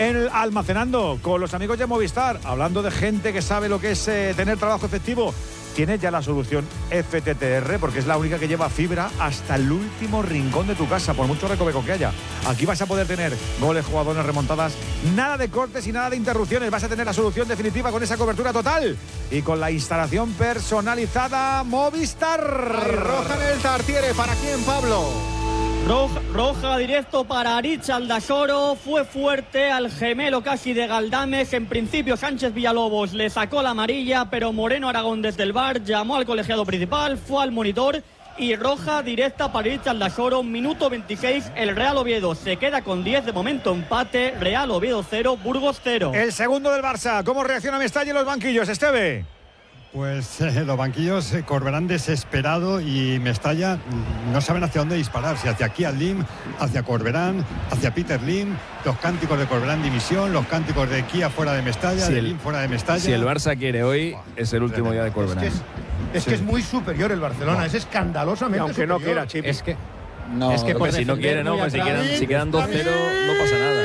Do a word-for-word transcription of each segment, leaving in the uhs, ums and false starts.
el Almacenando con los amigos de Movistar, hablando de gente que sabe lo que es eh, tener trabajo efectivo. Tienes ya la solución F T T R, porque es la única que lleva fibra hasta el último rincón de tu casa, por mucho recoveco que haya. Aquí vas a poder tener goles, jugadores, remontadas, nada de cortes y nada de interrupciones. Vas a tener la solución definitiva con esa cobertura total y con la instalación personalizada Movistar. Hay roja en el Tartiere. ¿Para quién, Pablo? Roja, roja directo para Aritz Aldasoro, fue fuerte al gemelo casi de Galdames. En principio Sánchez Villalobos le sacó la amarilla, pero Moreno Aragón desde el V A R llamó al colegiado principal, fue al monitor y roja directa para Aritz Aldasoro. Minuto veintiséis, el Real Oviedo se queda con diez de momento, empate, Real Oviedo cero, Burgos cero. El segundo del Barça, ¿cómo reacciona Mestalla en los banquillos, Esteve? Pues eh, los banquillos, eh, Corberán desesperado y Mestalla no saben hacia dónde disparar, si hacia aquí al Lim, hacia Corberán, hacia Peter Lim, los cánticos de Corberán dimisión, los cánticos de Kia fuera de Mestalla, si de el, Lim fuera de Mestalla. Si el Barça quiere hoy, es el último día de Corberán. Es que es, es, sí. que es muy superior el Barcelona, no. es escandalosamente y aunque superior. no quiera, Chipi. Es que, no, es que por si no quiere, no, pues si quedan, si quedan dos cero, no pasa nada.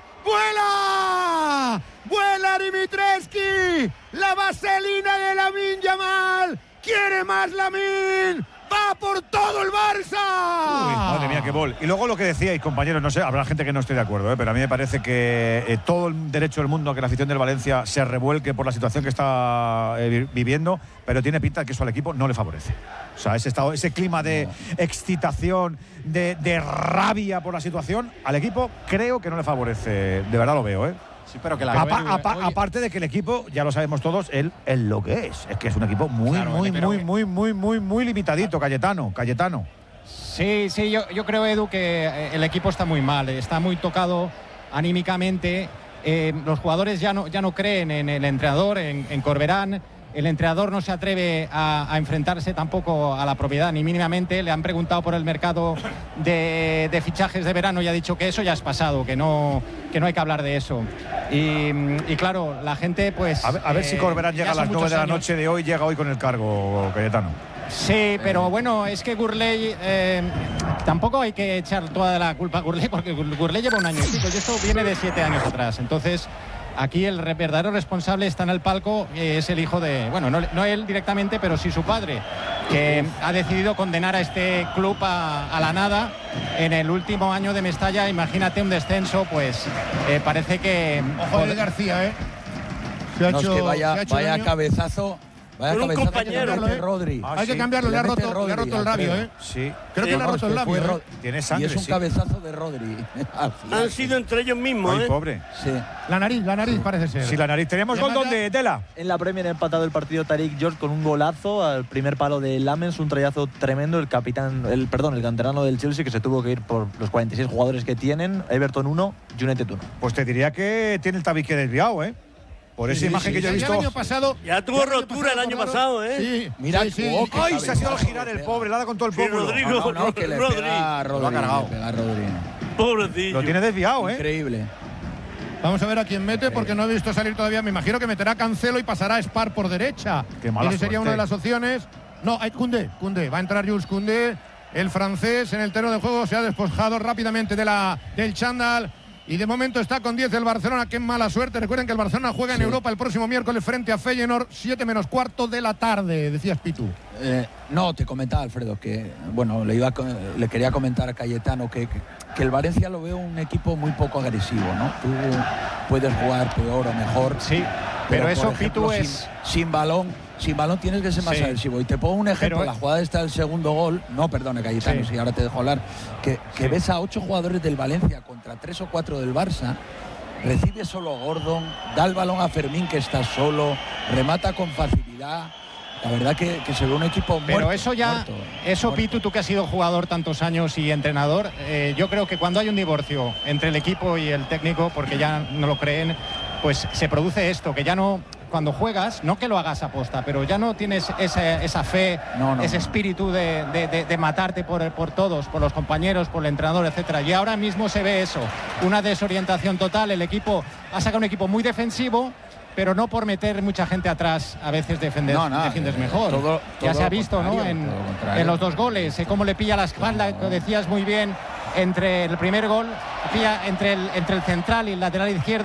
¡Vuela! ¡Vuela Dimitrescu! ¡La vaselina de Lamine Yamal! ¡Quiere más Lamine! ¡Va por todo el Barça! Uy, madre mía, qué gol. Y luego lo que decíais, compañeros, no sé, habrá gente que no esté de acuerdo, ¿eh? Pero a mí me parece que eh, todo el derecho del mundo a que la afición del Valencia se revuelque por la situación que está eh, viviendo, pero tiene pinta de que eso al equipo no le favorece. O sea, ese, estado, ese clima de no. excitación, de, de rabia por la situación, al equipo creo que no le favorece. De verdad lo veo, ¿eh? Sí, pero que la apa, apa, aparte de que el equipo, ya lo sabemos todos, él es lo que es. Es que es un equipo muy, claro, muy, muy, muy, muy, muy, muy limitadito, Cayetano, Cayetano. Sí, sí, yo, yo creo, Edu, que el equipo está muy mal, está muy tocado anímicamente. Eh, los jugadores ya no, ya no creen en el entrenador, en, en Corberán. El entrenador no se atreve a, a enfrentarse tampoco a la propiedad ni mínimamente. Le han preguntado por el mercado de, de fichajes de verano y ha dicho que eso ya es pasado, que no, que no hay que hablar de eso. Y, y claro, la gente pues... A ver, a ver eh, si Corberán llega a las nueve de la años. noche de hoy, llega hoy con el cargo, Cayetano. Sí, pero bueno, es que Gurley eh, tampoco hay que echar toda la culpa a Gurley, porque Gurley lleva un año y pico y esto viene de siete años atrás. Entonces... aquí el verdadero responsable está en el palco, eh, es el hijo de, bueno, no, no él directamente, pero sí su padre, que ha decidido condenar a este club a, a la nada en el último año de Mestalla. Imagínate un descenso, pues eh, parece que... Ojo de García, ¿eh? Se ha no, hecho, es que vaya, se ha hecho vaya cabezazo. Vaya con un compañero, que ¿eh? Rodri. Ah, hay sí. que cambiarlo, le ha roto, Rodri, le ha roto el labio, ¿eh? Sí. Creo sí, que le ha roto el labio. ¿eh? Tiene sangre, y es un sí. cabezazo de Rodri. Han sido entre ellos mismos, Ay, ¿eh? pobre. Sí. La nariz, la nariz parece ser. Sí, la nariz. Teníamos gol donde, Tela. En la Premier ha empatado el partido Tariq George con un golazo al primer palo de Lamens, un trayazo tremendo. El capitán, el perdón, el canterano del Chelsea, que se tuvo que ir por los cuarenta y seis jugadores que tienen. Everton uno, United uno. Pues te diría que tiene el tabique desviado, ¿eh? Por esa sí, imagen sí, que yo he visto. El año pasado, ya tuvo rotura el año pasado, ¿eh? Sí, mira, sí, sí. Oh, ¡Ay! Se ha sido al girar el pobre, le ha dado con todo el pómulo. Sí, Rodrigo, no, no, no, que le Rodri. pega a Rodri, lo ha cargado. le pega a Rodri. Pobrecillo. Lo tiene desviado, ¿eh? Increíble. Vamos a ver a quién mete, porque no he visto salir todavía. Me imagino que meterá Cancelo y pasará a Spar por derecha. Qué mala Esa sería suerte. una de las opciones. No, hay Koundé, Koundé. Va a entrar Jules Koundé, el francés, en el terreno de juego. Se ha despojado rápidamente de la, del chándal. Y de momento está con diez el Barcelona. Qué mala suerte. Recuerden que el Barcelona juega en sí. Europa el próximo miércoles frente a Feyenoord, siete menos cuarto de la tarde, decías Pitu. Eh, no, te comentaba, Alfredo, que bueno, le iba a, le quería comentar a Cayetano que, que, que el Valencia lo veo un equipo muy poco agresivo, ¿no? Tú puedes jugar peor o mejor. Sí, pero, pero eso, ejemplo, Pitu, sin, es... sin balón. Sin balón tienes que ser más sí. agresivo. Y te pongo un ejemplo, pero... la jugada está el segundo gol. No, perdone, Cayetano, si sí, ahora te dejo hablar. Que, que sí. ves a ocho jugadores del Valencia contra tres o cuatro del Barça. Recibe solo Gordon, da el balón a Fermín, que está solo, remata con facilidad. La verdad que, que se ve un equipo muerto. Pero eso ya, muerto, eso muerto. Pitu, tú que has sido jugador tantos años y entrenador, eh, yo creo que cuando hay un divorcio entre el equipo y el técnico, porque ya no lo creen, pues se produce esto, que ya no... Cuando juegas, no que lo hagas a posta, pero ya no tienes esa, esa fe, no, no, ese espíritu de, de, de, de matarte por, por todos, por los compañeros, por el entrenador, etcétera. Y ahora mismo se ve eso, una desorientación total. El equipo ha sacado un equipo muy defensivo, pero no por meter mucha gente atrás, a veces defender, no, no, defiendes mejor. Todo, ya todo se ha visto, ¿no? En, en los dos goles, eh, cómo le pilla la espalda, no. decías muy bien, entre el primer gol, pilla entre el, entre el central y el lateral izquierdo.